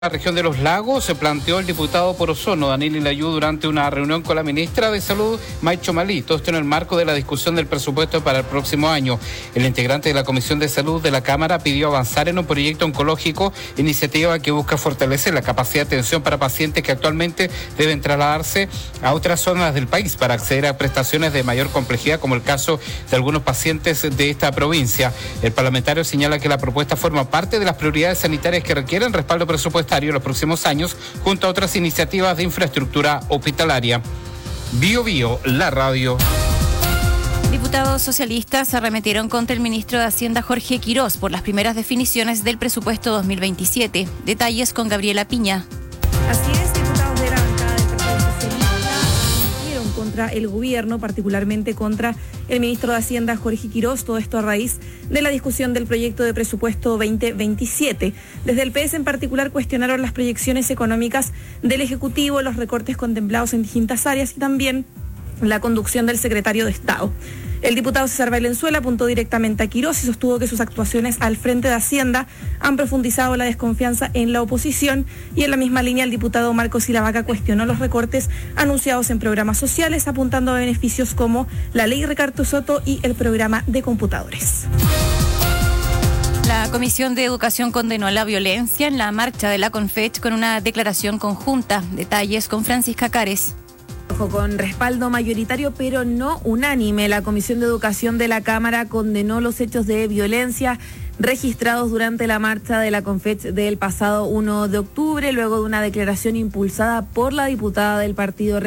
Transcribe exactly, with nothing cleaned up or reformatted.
La región de los lagos se planteó el diputado por Osorno, Daniel Ilayú, durante una reunión con la ministra de Salud, Maicho Malí. Todo esto en el marco de la discusión del presupuesto para el próximo año. El integrante de la Comisión de Salud de la Cámara pidió avanzar en un proyecto oncológico, iniciativa que busca fortalecer la capacidad de atención para pacientes que actualmente deben trasladarse a otras zonas del país para acceder a prestaciones de mayor complejidad, como el caso de algunos pacientes de esta provincia. El parlamentario señala que la propuesta forma parte de las prioridades sanitarias que requieren respaldo presupuestario en los próximos años, junto a otras iniciativas de infraestructura hospitalaria. Bio Bio, la radio. Diputados socialistas se arremetieron contra el ministro de Hacienda, Jorge Quirós, por las primeras definiciones del presupuesto dos mil veintisiete. Detalles con Gabriela Piña. Así es, diputados de la bancada del Partido Socialista fueron contra el gobierno, particularmente contra el ministro de Hacienda, Jorge Quirós, todo esto a raíz de la discusión del proyecto de presupuesto veinte veintisiete. Desde el P S en particular cuestionaron las proyecciones económicas del Ejecutivo, los recortes contemplados en distintas áreas y también la conducción del secretario de Estado. El diputado César Valenzuela apuntó directamente a Quirós y sostuvo que sus actuaciones al frente de Hacienda han profundizado la desconfianza en la oposición, y en la misma línea el diputado Marcos Silavaca cuestionó los recortes anunciados en programas sociales, apuntando a beneficios como la ley Ricardo Soto y el programa de computadores. La Comisión de Educación condenó la violencia en la marcha de la CONFECH con una declaración conjunta. Detalles con Francisca Cares. Con respaldo mayoritario pero no unánime, la Comisión de Educación de la Cámara condenó los hechos de violencia registrados durante la marcha de la CONFECH del pasado uno de octubre, luego de una declaración impulsada por la diputada del partido